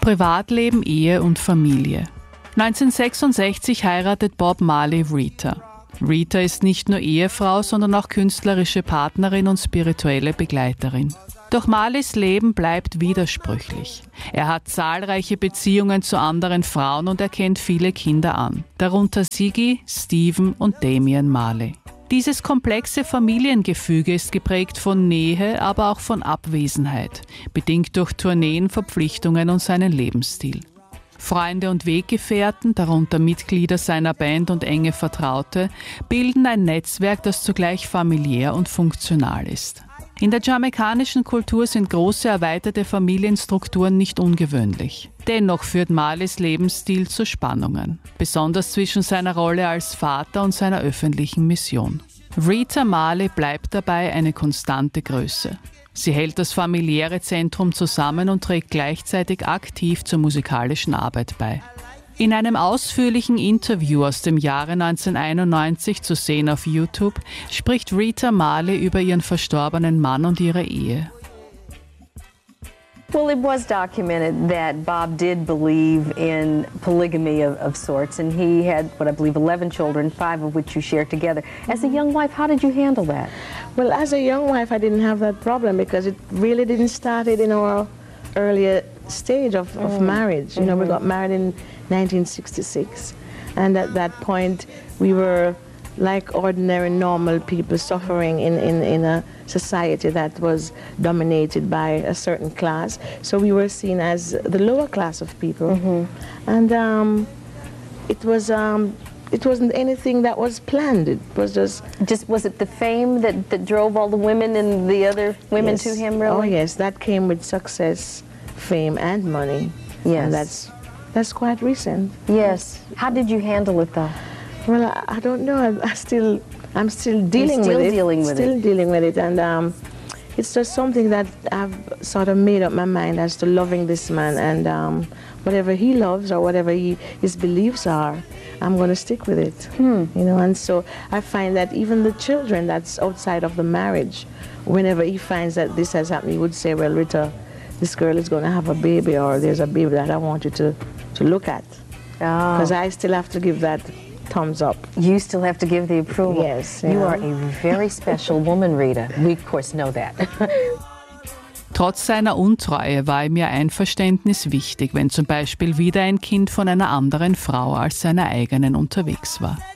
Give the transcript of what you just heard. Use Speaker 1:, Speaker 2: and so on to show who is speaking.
Speaker 1: Privatleben, Ehe und Familie. 1966 heiratet Bob Marley Rita. Rita ist nicht nur Ehefrau, sondern auch künstlerische Partnerin und spirituelle Begleiterin. Doch Marleys Leben bleibt widersprüchlich. Er hat zahlreiche Beziehungen zu anderen Frauen und er kennt viele Kinder an, darunter Ziggy, Stephen und Damian Marley. Dieses komplexe Familiengefüge ist geprägt von Nähe, aber auch von Abwesenheit, bedingt durch Tourneen, Verpflichtungen und seinen Lebensstil. Freunde und Weggefährten, darunter Mitglieder seiner Band und enge Vertraute, bilden ein Netzwerk, das zugleich familiär und funktional ist. In der jamaikanischen Kultur sind große, erweiterte Familienstrukturen nicht ungewöhnlich. Dennoch führt Marleys Lebensstil zu Spannungen, besonders zwischen seiner Rolle als Vater und seiner öffentlichen Mission. Rita Marley bleibt dabei eine konstante Größe. Sie hält das familiäre Zentrum zusammen und trägt gleichzeitig aktiv zur musikalischen Arbeit bei. In einem ausführlichen Interview aus dem Jahre 1991 zu sehen auf YouTube spricht Rita Marley über ihren verstorbenen Mann und ihre Ehe.
Speaker 2: Well, it was documented that Bob did believe in polygamy of sorts, and he had, what I believe, 11 children, 5 of which you shared together. As a young wife, how did you handle that?
Speaker 3: Well, as a young wife, I didn't have that problem because it really didn't start in our earlier stage of marriage. You know, we got married in 1966, and at that point, we were like ordinary, normal people suffering in a society that was dominated by a certain class. So we were seen as the lower class of people. And it wasn't anything that was planned. It was just
Speaker 2: was it the fame that drove all the women and the other women to him, really?
Speaker 3: Oh yes, that came with success, fame, and money.
Speaker 2: Yes.
Speaker 3: And that's quite recent.
Speaker 2: Yes. How did you handle it, though?
Speaker 3: Well, I don't know. I'm still dealing with it. Still dealing with it, and it's just something that I've sort of made up my mind as to loving this man, and whatever he loves or whatever his beliefs are, I'm going to stick with it. You know, and so I find that even the children that's outside of the marriage, whenever he finds that this has happened, he would say, "Well, Rita, this girl is going to have a baby, or there's a baby that I want you to look at," because I still have to give that thumbs up.
Speaker 2: You still have to give the approval.
Speaker 3: Yes.
Speaker 2: You are a very special woman, Rita. We, of course, know that.
Speaker 1: Trotz seiner Untreue war ihm ihr Einverständnis wichtig, wenn zum Beispiel wieder ein Kind von einer anderen Frau als seiner eigenen unterwegs war.